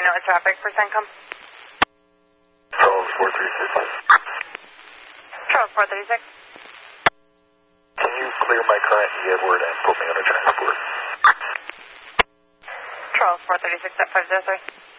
know what traffic percent come? Charles 4365. Charles 436. Can you clear my current E. Edward and put me on a transport? Charles 436 at 503.